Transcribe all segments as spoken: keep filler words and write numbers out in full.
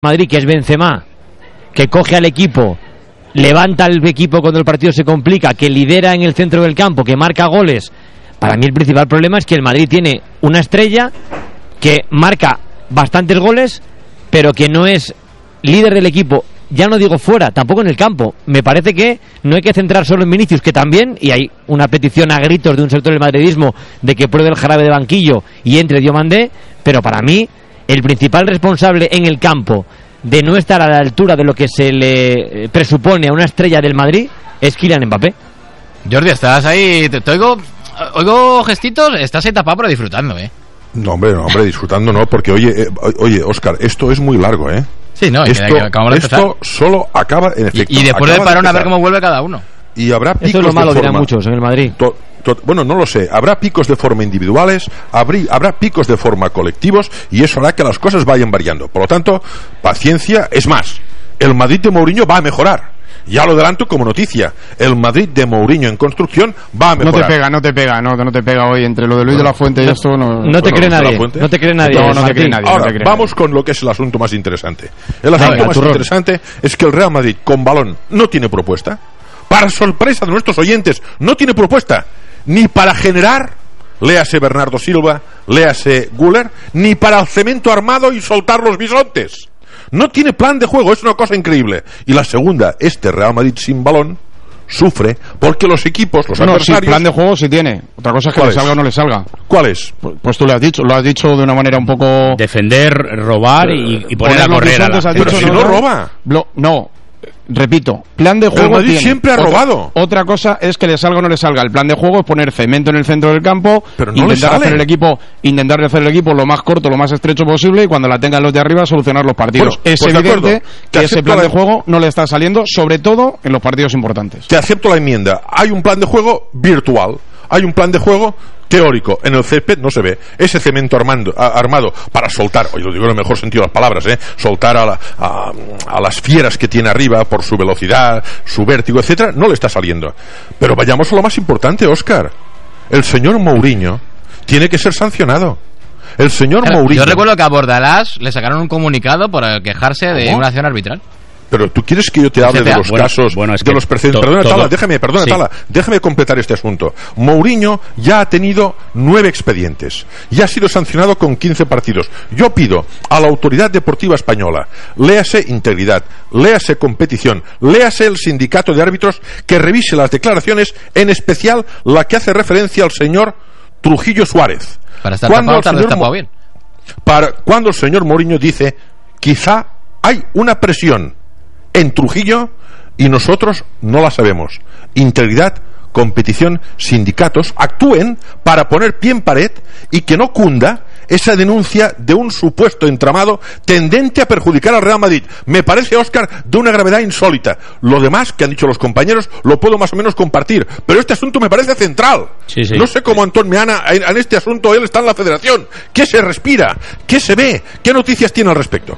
Madrid, que es Benzema, que coge al equipo, levanta al equipo cuando el partido se complica, que lidera en el centro del campo, que marca goles. Para mí el principal problema es que el Madrid tiene una estrella que marca bastantes goles, pero que no es líder del equipo. Ya no digo fuera, tampoco en el campo. Me parece que no hay que centrar solo en Vinicius, que también, y hay una petición a gritos de un sector del madridismo de que pruebe el jarabe de banquillo y entre Diomandé, pero para mí el principal responsable en el campo de no estar a la altura de lo que se le presupone a una estrella del Madrid es Kylian Mbappé. Jordi, estás ahí, te, te oigo, oigo gestitos, estás ahí tapado pero disfrutando, ¿eh? No, hombre, no, hombre, disfrutando no, porque oye, eh, oye, Óscar, esto es muy largo, ¿eh? Sí, no, esto, que acabamos de esto solo acaba, en efecto. Y, y después del parón a ver cómo vuelve cada uno. Y habrá picos. Eso es lo malo, de forma, dirán muchos en el Madrid. To, to, bueno, no lo sé. Habrá picos de forma individuales, habrá, habrá picos de forma colectivos, y eso hará que las cosas vayan variando. Por lo tanto, paciencia. Es más, el Madrid de Mourinho va a mejorar. Ya lo adelanto como noticia. El Madrid de Mourinho en construcción va a mejorar. No te pega, no te pega, no, no te pega hoy entre lo de Luis bueno, de la Fuente y no, esto. No, no te bueno, cree nadie. No te cree nadie. No, no te cree nadie. Ahora, no te cree vamos nadie. con lo que es el asunto más interesante. El asunto Venga, más turrón. interesante es que el Real Madrid con balón no tiene propuesta. Para sorpresa de nuestros oyentes, no tiene propuesta ni para generar, léase Bernardo Silva, léase Güler, ni para el cemento armado y soltar los bisontes. No tiene plan de juego, es una cosa increíble. Y la segunda, este Real Madrid sin balón sufre porque los equipos, los no, adversarios... Sí, plan de juego sí tiene. Otra cosa es que le salga o no le salga. ¿Cuál es? Pues, pues tú lo has dicho, lo has dicho de una manera un poco... Defender, robar y, y poner Poner a correr a la... Pero Pero si no, no roba. Blo- no, repito, plan de juego El Madrid tiene. siempre ha otra, robado. Otra cosa es que le salga o no le salga. El plan de juego es poner cemento en el centro del campo, pero no intentar le sale. hacer el equipo, intentar hacer el equipo lo más corto, lo más estrecho posible, y cuando la tengan los de arriba solucionar los partidos. Bueno, es pues de evidente acuerdo. que Te ese plan la... de juego no le está saliendo, sobre todo en los partidos importantes. Te acepto la enmienda. Hay un plan de juego virtual. Hay un plan de juego teórico. En el césped no se ve. Ese cemento armando, a, armado para soltar, oye, lo digo en el mejor sentido de las palabras, ¿eh? Soltar a, la, a, a las fieras que tiene arriba por su velocidad, su vértigo, etcétera, no le está saliendo. Pero vayamos a lo más importante, Óscar. El señor Mourinho tiene que ser sancionado. El señor Claro, Mourinho... Yo recuerdo que a Bordalás le sacaron un comunicado por quejarse de ¿Cómo? una acción arbitral. Pero tú quieres que yo te hable de los bueno, casos, bueno, es de que los precedentes. to, Perdona, todo, Tala, déjame, perdona, sí. Tala, déjame completar este asunto. Mourinho ya ha tenido nueve expedientes y ha sido sancionado con quince partidos. Yo pido a la Autoridad Deportiva Española, léase integridad, léase competición, léase el sindicato de árbitros, que revise las declaraciones, en especial la que hace referencia al señor Trujillo Suárez. Para estar Cuando tapado, el tal vez señor tapado Mo- bien. Para, cuando el señor Mourinho dice, quizá hay una presión en Trujillo y nosotros no la sabemos. Integridad, competición, sindicatos actúen para poner pie en pared y que no cunda esa denuncia de un supuesto entramado tendente a perjudicar al Real Madrid. Me parece, Óscar, de una gravedad insólita. Lo demás que han dicho los compañeros lo puedo más o menos compartir, pero este asunto me parece central. Sí, sí. No sé cómo Antón Meana en, en este asunto, él está en la federación. ¿Qué se respira? ¿Qué se ve? ¿Qué noticias tiene al respecto?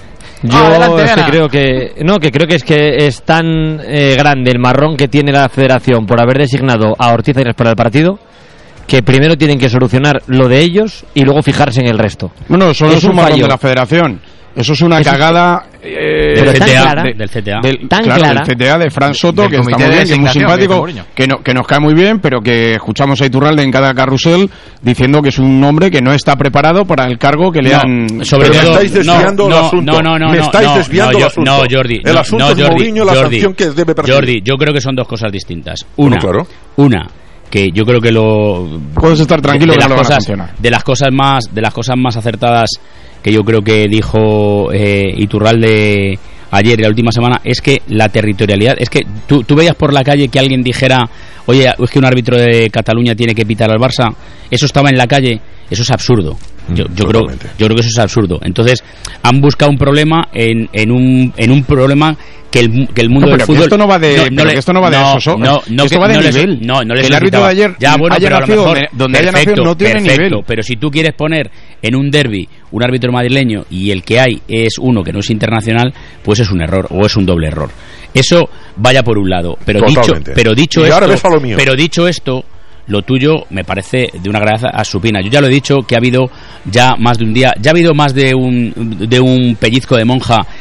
Yo Ah, adelante, es que Ana. creo que no, que creo que es que es tan eh, grande el marrón que tiene la Federación por haber designado a Ortiz Aires para el partido, que primero tienen que solucionar lo de ellos y luego fijarse en el resto. Bueno, eso no Es es un un marrón fallo. de la Federación. Eso es una Eso- cagada eh, Pero Del tan C T A, clara, de- del C T A. del, tan claro, clara. del C T A de Fran Soto, Del que está comité muy de bien, que es muy designación, que simpático, dice Mourinho. que, no, que nos cae muy bien, pero que escuchamos a Iturralde en cada carrusel diciendo que es un hombre que no está preparado para el cargo que le No, han... sobre Pero me todo, estáis desviando no, el no, asunto. No, no, no, Me no, estáis no, desviando no, el yo- asunto. No, Jordi. El no, asunto no, es Jordi, Mourinho, la Jordi, sanción que debe percibir. Jordi, yo creo que son dos cosas distintas. Una, Bueno, claro. una que yo creo que lo Puedes estar tranquilo de, que las no lo van a cosas, sancionar. de las cosas más de las cosas más acertadas que yo creo que dijo eh, Iturralde ayer y la última semana es que la territorialidad, es que tú, tú veías por la calle que alguien dijera, oye, es que un árbitro de Cataluña tiene que pitar al Barça, eso estaba en la calle, eso es absurdo. Yo, yo creo Totalmente. yo creo que eso es absurdo. Entonces han buscado un problema en, en un en un problema que el, que el mundo No, del pero que fútbol esto no va de- pero le- que esto no va de no, eso, no, no, esto que- va de no les- nivel. no, no les El árbitro solicitaba. de ayer ya, bueno, haya pero a lo nacido mejor, donde- donde haya perfecto, nacido no tiene perfecto, nivel. pero si tú quieres poner en un derbi un árbitro madrileño y el que hay es uno que no es internacional, pues es un error o es un doble error. Eso vaya por un lado, pero dicho Totalmente. pero dicho Y ahora esto, ves a lo mío. pero dicho esto, lo tuyo me parece de una gravedad supina. Yo ya lo he dicho que ha habido ya más de un día, ya ha habido más de un de un pellizco de monja